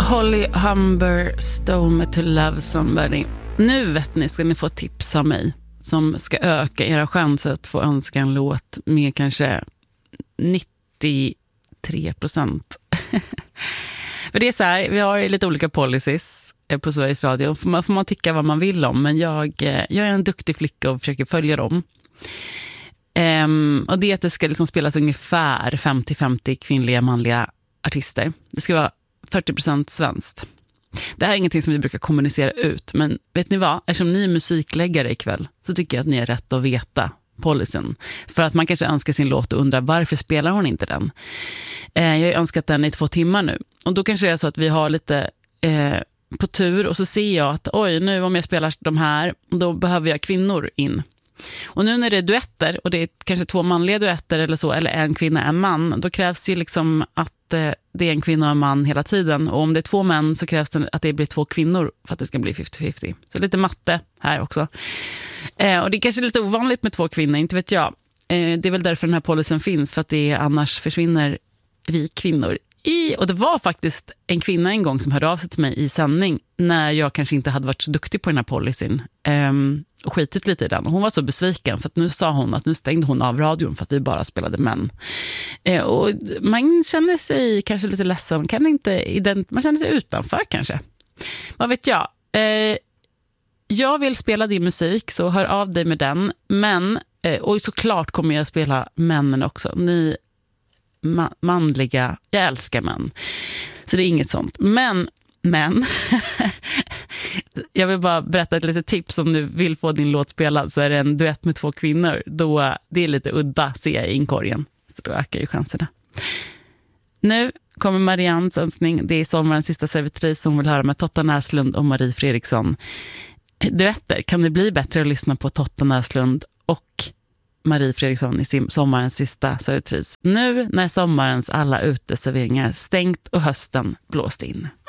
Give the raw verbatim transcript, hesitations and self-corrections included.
Holly Humberstone med To Love Somebody. Nu vet ni, ska ni få tips av mig som ska öka era chanser att få önska en låt med kanske nittiotre procent. För det är så här, vi har lite olika policies på Sveriges Radio. Får man, får man tycka vad man vill om, men jag, jag är en duktig flicka och försöker följa dem. Um, och det är att det ska liksom spelas ungefär femtio femtio kvinnliga manliga artister. Det ska vara fyrtio procent svenskt. Det här är ingenting som vi brukar kommunicera ut, men vet ni vad? Eftersom ni är musikläggare ikväll så tycker jag att ni är rätt att veta policyn. För att man kanske önskar sin låt och undrar varför spelar hon inte den? Eh, jag har önskat den i två timmar nu. Och då kanske det är så att vi har lite eh, på tur och så ser jag att oj, nu om jag spelar de här, då behöver jag kvinnor in. Och nu när det är duetter och det är kanske två manliga duetter eller så, eller en kvinna, en man, då krävs ju liksom att eh, det är en kvinna och en man hela tiden. Och om det är två män så krävs det att det blir två kvinnor för att det ska bli femtio femtio. Så lite matte här också. Eh, och det är kanske lite ovanligt med två kvinnor, inte vet jag. Eh, det är väl därför den här policyn finns, för att det är, annars försvinner vi kvinnor. I, och det var faktiskt en kvinna en gång som hörde av sig till mig i sändning när jag kanske inte hade varit så duktig på den här policyn um, och skitit lite i den. Och hon var så besviken för att nu sa hon att nu stängde hon av radion för att vi bara spelade män. Uh, och man känner sig kanske lite ledsen, kan inte ident- man känner sig utanför kanske. Vad vet jag? Uh, jag vill spela din musik, så hör av dig med den. Men, uh, och såklart kommer jag spela männen också. Ni Ma- manliga, jag älskar män, så det är inget sånt, men men jag vill bara berätta ett litet tips. Om du vill få din låt spelad så är det en duett med två kvinnor, då det är lite udda, ser jag i inkorgen, så då ökar ju chanserna. Nu kommer Mariannes önskning. Det är sommarens sista servitris som vill höra med Totta Näslund och Marie Fredriksson. Duetter, kan det bli bättre att lyssna på Totta Näslund och Marie Fredriksson i sommarens sista servitris nu när sommarens alla uteserveringar stängt och hösten blåst in.